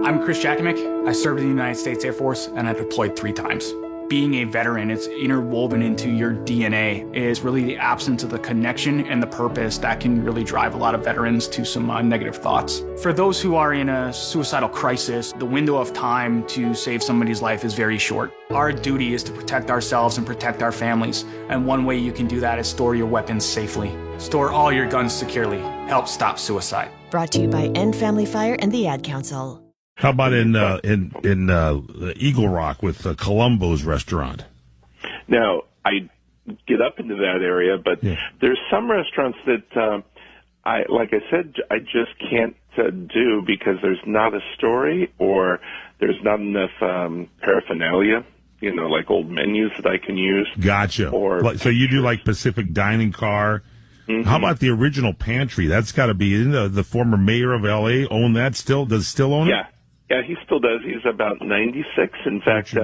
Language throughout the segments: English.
I'm Chris Jakimick. I served in the United States Air Force, and I deployed 3 times. Being a veteran, it's interwoven into your DNA, is really the absence of the connection and the purpose that can really drive a lot of veterans to some negative thoughts. For those who are in a suicidal crisis, the window of time to save somebody's life is very short. Our duty is to protect ourselves and protect our families, and one way you can do that is store your weapons safely. Store all your guns securely. Help stop suicide. Brought to you by End Family Fire and the Ad Council. How about in Eagle Rock with Columbo's restaurant? Now, I get up into that area, but there's some restaurants that I just can't do because there's not a story or there's not enough paraphernalia, like old menus that I can use. Gotcha. So you do like Pacific Dining Car. Mm-hmm. How about the original Pantry? That's got to be the former mayor of L.A. own that still? Does still own it? Yeah, he still does. He's about 96. In fact,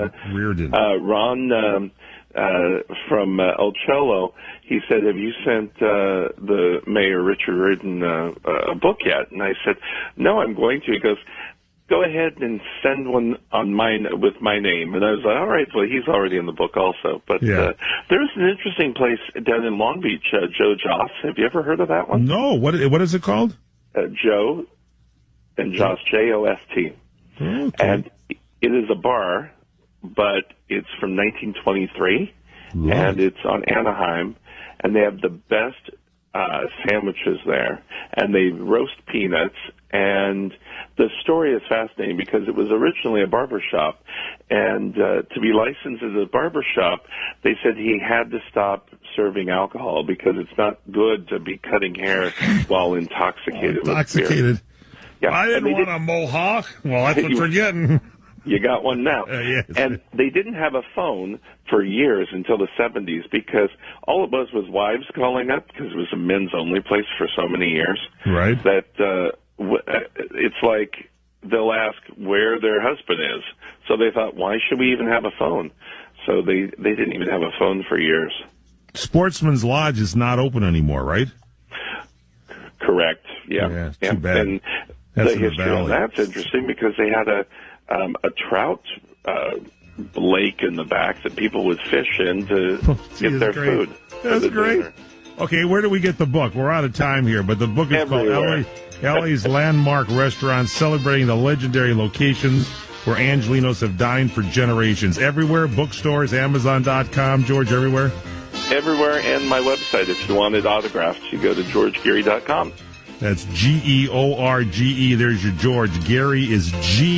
Ron from El Cholo, he said, "Have you sent the mayor, Richard Riordan, a book yet?" And I said, "No, I'm going to." He goes, "Go ahead and send one on mine with my name." And I was like, "All right, well, he's already in the book also." But there's an interesting place down in Long Beach, Joe Joss. Have you ever heard of that one? No. What is it called? Joe and Joss, Jost. Okay. And it is a bar, but it's from 1923, and it's on Anaheim, and they have the best sandwiches there, and they roast peanuts, and the story is fascinating because it was originally a barber shop, and to be licensed as a barber shop, they said he had to stop serving alcohol because it's not good to be cutting hair while intoxicated. With beer. Yeah. I didn't want a mohawk. Well, that's what you're getting. You got one now. Yes. And they didn't have a phone for years until the 70s because all it was wives calling up because it was a men's-only place for so many years. Right. That it's like they'll ask where their husband is. So they thought, why should we even have a phone? So they didn't even have a phone for years. Sportsman's Lodge is not open anymore, right? Correct. Yeah. Too bad. And that's the history on that's interesting because they had a trout lake in the back that people would fish in to get their food. That's great. Dinner. Okay, where do we get the book? We're out of time here, but the book is called LA's Landmark Restaurants, celebrating the legendary locations where Angelinos have dined for generations. Everywhere, bookstores, Amazon.com, George, everywhere? Everywhere, and my website. If you wanted autographs, you go to georgegeary.com. That's George. There's your George. Gary is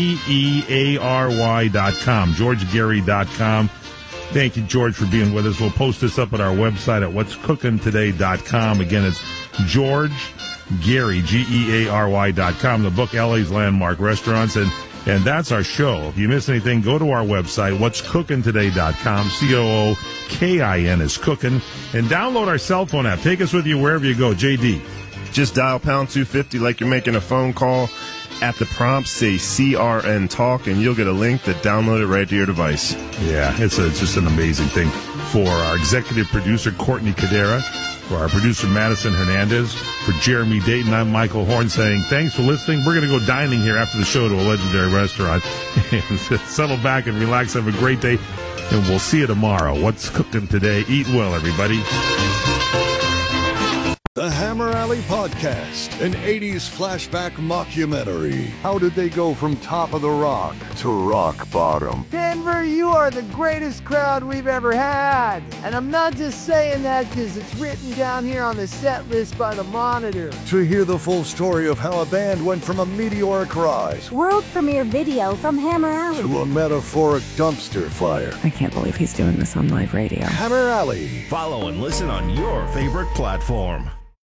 GEARY.com. GeorgeGary.com. Thank you, George, for being with us. We'll post this up at our website at what'scookintoday.com. Again, it's George Gary, GEARY.com. The book, LA's Landmark Restaurants. And that's our show. If you miss anything, go to our website, what'scookintoday.com. COOKIN is cooking. And download our cell phone app. Take us with you wherever you go. JD. Just dial pound 250 like you're making a phone call. At the prompt, say CRN Talk, and you'll get a link to download it right to your device. Yeah, it's just an amazing thing. For our executive producer, Courtney Cadera, for our producer, Madison Hernandez, for Jeremy Dayton, I'm Michael Horn saying thanks for listening. We're going to go dining here after the show to a legendary restaurant. Settle back and relax. Have a great day, and we'll see you tomorrow. What's cooking today? Eat well, everybody. The Hammer Alley Podcast, an 80s flashback mockumentary. How did they go from top of the rock to rock bottom? Denver, you are the greatest crowd we've ever had. And I'm not just saying that because it's written down here on the set list by the Monitor. To hear the full story of how a band went from a meteoric rise, world premiere video from Hammer Alley, to a metaphoric dumpster fire. I can't believe he's doing this on live radio. Hammer Alley. Follow and listen on your favorite platform.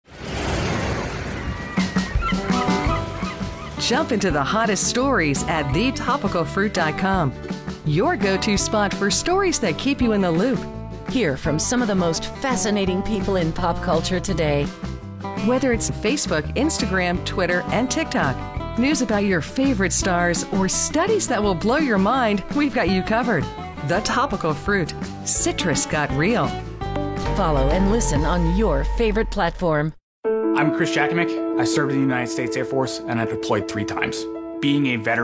Jump into the hottest stories at thetopicalfruit.com. Your go-to spot for stories that keep you in the loop. Hear from some of the most fascinating people in pop culture today. Whether it's Facebook, Instagram, Twitter, and TikTok, news about your favorite stars, or studies that will blow your mind, we've got you covered. The Topical Fruit. Citrus got real. Follow and listen on your favorite platform. I'm Chris Jakimick. I served in the United States Air Force, and I deployed 3 times. Being a veteran